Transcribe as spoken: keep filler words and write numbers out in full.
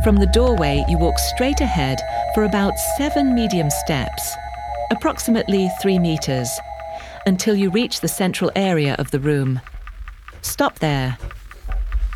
From the doorway, you walk straight ahead for about seven medium steps, approximately three meters, until you reach the central area of the room. Stop there